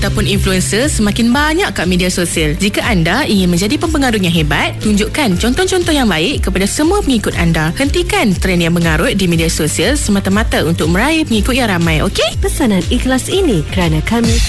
ataupun influencer semakin banyak kat media sosial. Jika anda ingin menjadi pempengaruh yang hebat, tunjukkan contoh-contoh yang baik kepada semua pengikut anda. Hentikan trend yang mengarut di media sosial semata-mata untuk meraih pengikut yang ramai, okey? Pesanan ikhlas ini kerana kami